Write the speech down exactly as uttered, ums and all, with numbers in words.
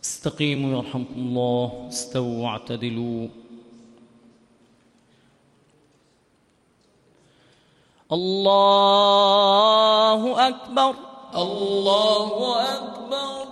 استقيموا يرحمكم الله، استووا واعتدلوا. الله أكبر، الله أكبر.